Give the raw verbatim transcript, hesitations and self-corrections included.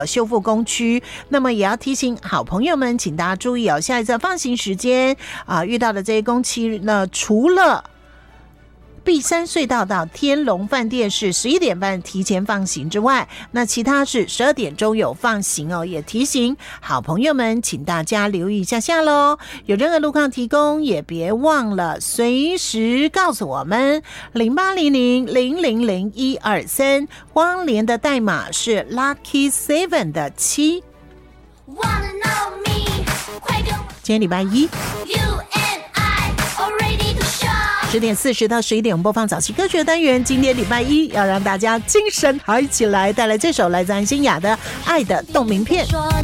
修复工区。那么也要提醒好朋友们，请大家注意哦，下一次放行时间啊，遇到的这些工期呢，除了碧山隧道到天龙饭店是十一点半提前放行之外，那其他是十二点钟有放行哦。也提醒好朋友们，请大家留意一下下咯。有任何路况提供，也别忘了随时告诉我们零八零零零零零一二三，光联的代码是 Lucky Seven 的七。今天礼拜一。十点四十到十一点，我们播放早期歌曲的单元。今天礼拜一，要让大家精神嗨起来，带来这首来自安心亚的《爱的洞明片》。